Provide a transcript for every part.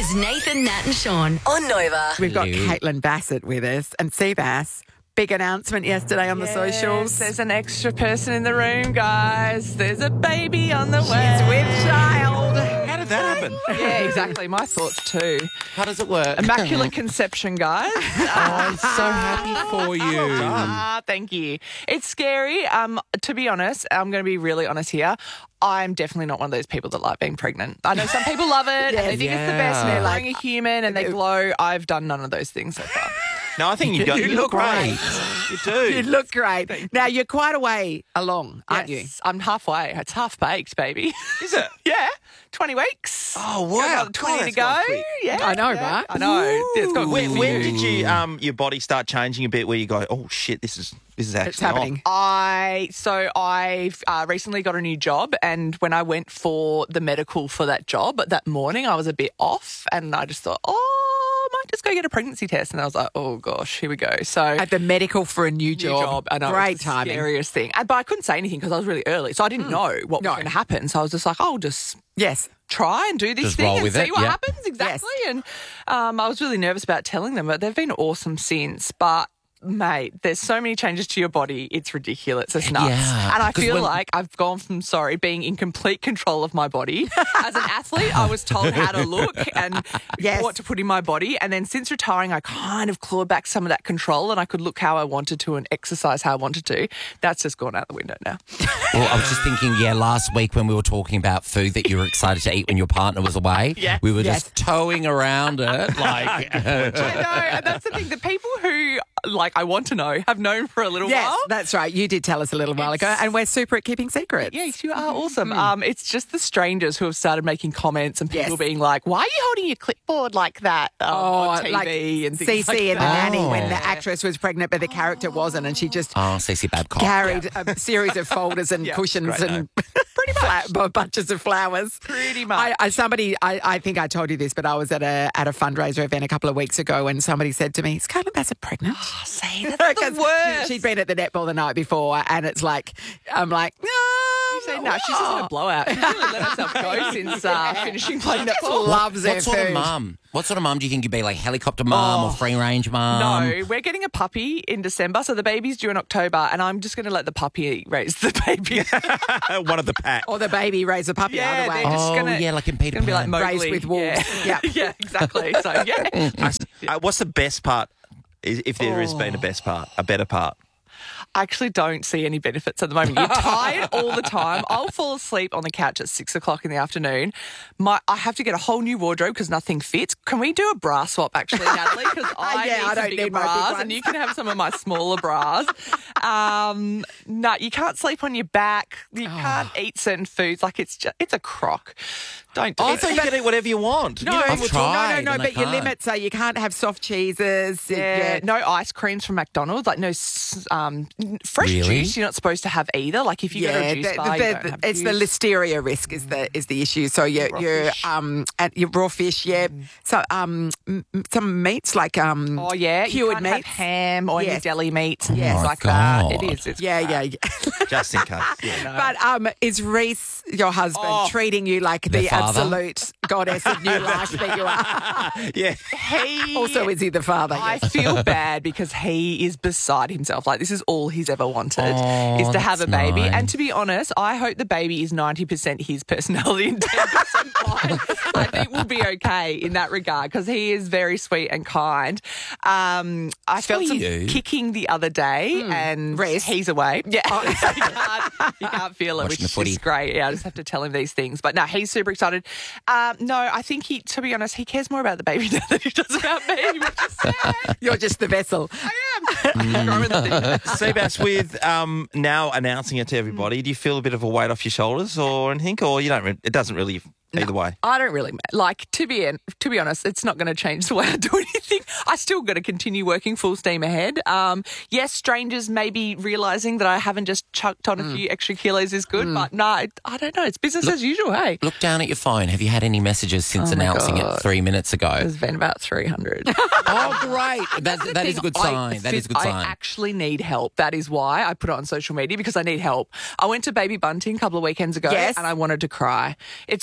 is Nathan, Nat and Sean on Nova. We've got Caitlin Bassett with us and Seabass. Big announcement yesterday on the socials. There's an extra person in the room, guys. There's a baby on the way. She's with child. How did that happen? Yeah, exactly. My thoughts too. How does it work? Immaculate conception, guys. I'm so happy for you. Thank you. It's scary. To be honest, I'm going to be really honest here. I'm definitely not one of those people that like being pregnant. I know some people love it and they think it's the best and they're like a human and they glow. I've done none of those things so far. No, I think you look great. You do. You look great. Now, you're quite a way along, aren't you? I'm halfway. It's half baked, baby. Is it? Yeah. 20 weeks. Oh, wow. Got another 20 to that's go. gone quick. Yeah. I know, right? I know. Yeah, it's gone quick for When you. did you your body start changing a bit where you go, oh shit, this is actually It's happening. I recently got a new job, and when I went for the medical for that job that morning, I was a bit off, and I just thought, I might just go get a pregnancy test, and I was like, oh gosh, here we go. So At the medical for a new job. I know, Great it's the timing. scariest thing. But I couldn't say anything because I was really early, so I didn't know what was going to happen. So I was just like, I'll just Yes. try and do this Just thing roll and with see it, what yeah. happens. Exactly. And I was really nervous about telling them, but they've been awesome since. But mate, there's so many changes to your body. It's ridiculous. It's nuts. Yeah, and I 'cause feel when- like I've gone from, being in complete control of my body. As an athlete, I was told how to look and Yes. what to put in my body. And then since retiring, I kind of clawed back some of that control and I could look how I wanted to and exercise how I wanted to. That's just gone out the window now. Well, I was just thinking, last week when we were talking about food that you were excited to eat when your partner was away, we were just towing around it like... I know, and that's the thing. The people who, I want to know, have known for a little Yes, while. that's right. You did tell us a little while ago, and we're super at keeping secrets. Yes, you are awesome. It's just the strangers who have started making comments and people being like, why are you holding your clipboard like that on TV like and things Cece like and the that? nanny when the actress was pregnant but the character wasn't, and she just Oh, Cece Babcock. carried a series of folders and cushions and pretty much bunches of flowers. Pretty much. I think I told you this, but I was at a fundraiser event a couple of weeks ago, and somebody said to me, "Is Caitlin Bassett pregnant?" See, that's the worst. She'd been at the netball the night before, and it's like, I'm like, no. You say, no, she's just had a blowout. She's really let herself go since finishing playing netball. Loves her What sort food. of mum? What sort of mum do you think you'd be, like helicopter mum or free range mum? No, we're getting a puppy in December, so the baby's due in October, and I'm just going to let the puppy raise the baby. One of the pack. Or the baby raise the puppy Yeah, either way. they're just gonna- like in Peter It's going to be Pan. like Raised Mowgli. with wolves. Yeah, Yeah. yeah, exactly. So, yeah. What's the best part, if there has been a best part, a better part? I actually don't see any benefits at the moment. You're tired all the time. I'll fall asleep on the couch at 6 o'clock in the afternoon. I have to get a whole new wardrobe because nothing fits. Can we do a bra swap, actually, Natalie? Because I don't need some bigger need my big bras ones. and you can have some of my smaller bras. No, you can't sleep on your back. You can't eat certain foods. It's a crock. Don't do I it. thought you could eat whatever you want. No, You know, I've we're tried. No, and I but your can't. limits are you can't have soft cheeses. Yeah, no ice creams from McDonald's. No fresh Really? juice. You're not supposed to have either. Like if you go to a juice bar, you don't have it's the juice. listeria risk is the issue. So your raw fish, So some meats like Oh yeah, you cured can't have meats. ham or any Yes. deli meats, Yes. things Oh, like that. God. It is. It's Yeah. just in case. Yeah. But is Reese, your husband, treating you like the father? absolute goddess of new life that you are? Yeah. He Also, is he the father? I Yes. feel bad because he is beside himself. Like this is all he's ever wanted Oh, is to have a that's baby. nice. And to be honest, I hope the baby is 90% his personality and 10% mine. I think we'll be okay in that regard because he is very sweet and kind. I felt some you. kicking the other day and Reese. he's away. Yeah, you can't feel it, Watching which the footy. is great. Yeah, I just have to tell him these things. But no, he's super excited. No, I think to be honest, he cares more about the baby now than he does about me, which is sad. You're just the vessel. I am. Growing the thing. Seabass, with now announcing it to everybody, do you feel a bit of a weight off your shoulders or anything? Or you don't? It doesn't really either way. I don't really like to be honest. It's not going to change the way I do anything. I still got to continue working full steam ahead. Yes, strangers maybe realizing that I haven't just chucked on a few extra kilos is good, but no, I don't know. It's business as usual. Hey, Look down at your phone. Have you had any messages since announcing it 3 minutes ago? there's been about 300. Oh, great. That is a good sign. That is a good I sign. actually need help. That is why I put it on social media because I need help. I went to Baby Bunting a couple of weekends ago Yes. and I wanted to cry. It's so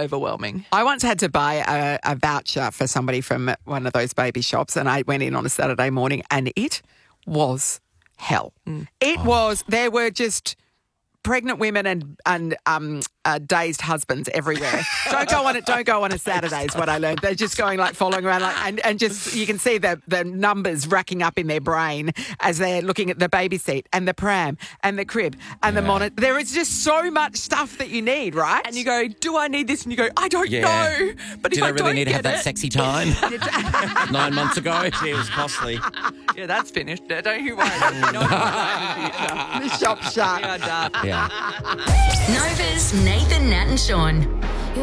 overwhelming. I once had to buy a voucher for somebody from one of those baby shops, and I went in on a Saturday morning, and it was hell. It was. There were just pregnant women and dazed husbands everywhere. Don't go on a Saturday is what I learned. They're just going like following around and just you can see the numbers racking up in their brain as they're looking at the baby seat and the pram and the crib and the monitor. There is just so much stuff that you need, right? And you go, do I need this? And you go, I don't Yeah. know. But Did if I I really don't need to have get that it, sexy time 9 months ago? It was costly. yeah, that's finished. Don't you worry. The shop shut. We are done. Yeah. Nova's Nathan, Nat and Sean.